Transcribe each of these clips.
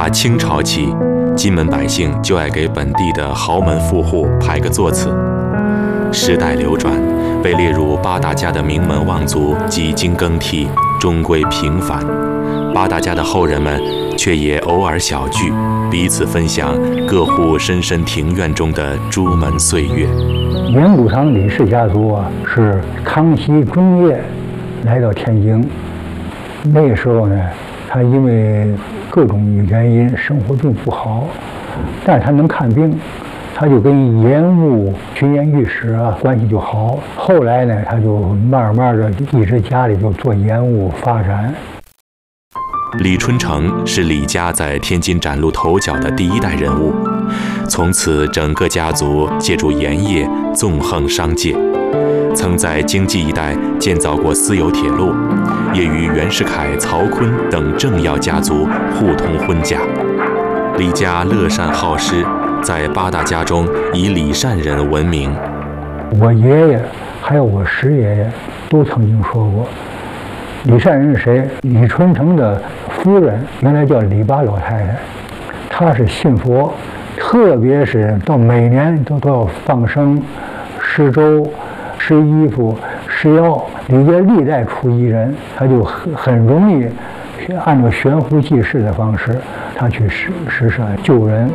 打清朝起，金门百姓就爱给本地的豪门富户排个座次。时代流转，被列入八大家的名门望族几经更替，终归平凡。八大家的后人们却也偶尔小聚，彼此分享各户深深庭院中的朱门岁月。 严谷堂李氏家族啊，是康熙中叶来到天津。那个时候呢，他因为各种原因生活并不好，但是他能看病，他就跟盐务巡盐御史啊关系就好。后来呢，他就慢慢的一直家里就做盐务发展。 李春城是李家在天津崭露头角的第一代人物，从此整个家族借助盐业纵横商界，曾在京畿一带建造过私有铁路，也与袁世凯、曹锟等政要家族互通婚嫁。李家乐善好施，在八大家中以李善人闻名。 我爷爷还有我师爷爷都曾经说过，李善人是谁？李春城的夫人原来叫李八老太太，她是信佛，特别是到每年都要放生、施粥、施衣服、施药。李家历代出一人，他就很容易按照悬壶济世的方式，他去施舍救人。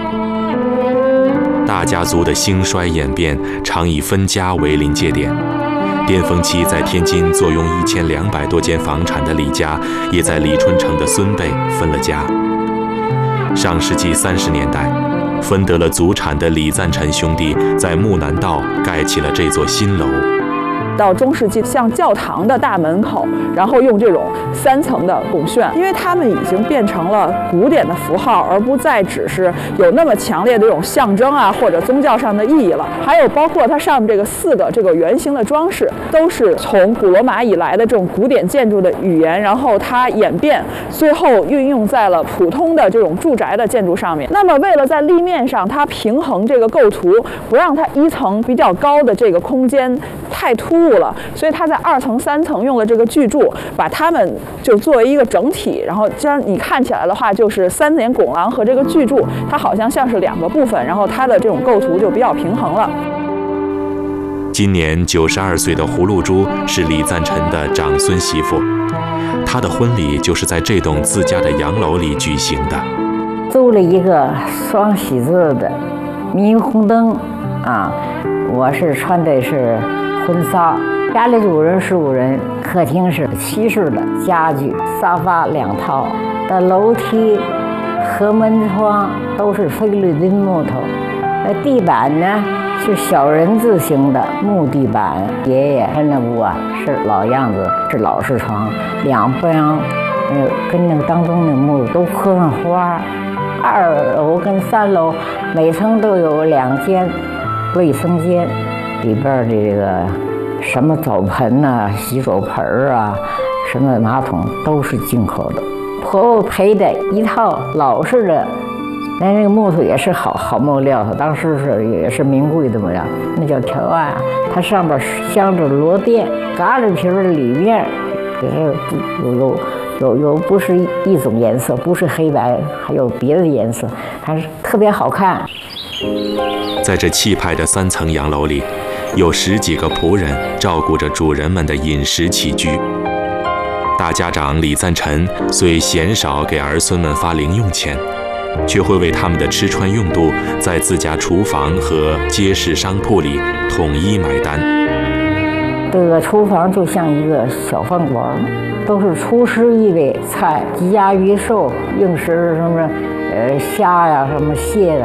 大家族的兴衰演变常以分家为临界点。巅峰期在天津坐拥1200多间房产的李家，也在李春城的孙辈分了家。上世纪30年代，分得了祖产的李赞臣兄弟在木南道盖起了这座新楼。 到中世纪像教堂的大门口，然后用这种3层的拱券，因为它们已经变成了古典的符号，而不再只是有那么强烈的这种象征啊或者宗教上的意义了。还有包括它上面这个4个这个圆形的装饰，都是从古罗马以来的这种古典建筑的语言，然后它演变，最后运用在了普通的这种住宅的建筑上面。那么为了在立面上它平衡这个构图，不让它1层比较高的这个空间太突兀了，所以他在2层、3层用了这个巨柱，把它们就作为一个整体，然后这样你看起来的话，就是3间拱廊和这个巨柱，它好像像是2个部分，然后它的这种构图就比较平衡了。 今年92岁的胡露珠是李赞臣的长孙媳妇，她的婚礼就是在这栋自家的洋楼里举行的。 租了一个双喜字的霓虹灯啊，我是穿的是婚纱，家里主人15人，客厅是西式的家具，沙发2套，的楼梯和门窗都是菲律宾木头，地板呢是小人字形的木地板。爷爷他那屋啊是老样子，是老式床，两边跟那个当中那木都刻上花。2楼跟3楼每层都有2间卫生间，里边的这个什么澡盆啊、洗手盆啊、什么马桶都是进口的。婆婆陪的一套老式的，那个木头也是好木料，当时也是名贵的木料，那叫条案，它上边镶着螺钿，嘎子皮的里面也是有不是一种颜色，不是黑白，还有别的颜色，它是特别好看。 在这气派的3层洋楼里，有10几个仆人照顾着主人们的饮食起居。大家长李赞臣虽鲜少给儿孙们发零用钱，却会为他们的吃穿用度在自家厨房和街市商铺里统一买单。 这个厨房就像一个小饭馆，都是厨师预备菜，鸡鸭鱼兽、硬食什么虾呀、什么蟹呀。